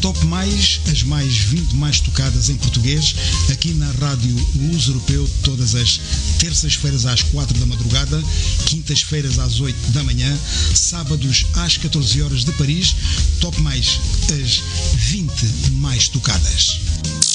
Top Mais, as mais 20 mais tocadas em português, aqui na Rádio Luz Europeu, todas as terças-feiras às 4 da madrugada, quintas-feiras às 8 da manhã, sábados às 14 horas de Paris. Top Mais, as 20 mais tocadas.